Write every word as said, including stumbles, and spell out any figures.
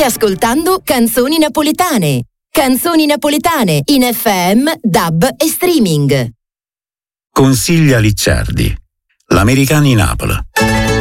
Stai ascoltando Canzoni Napoletane. Canzoni Napoletane in F M, D A B e streaming. Consiglia Licciardi, l'Americani Napoli.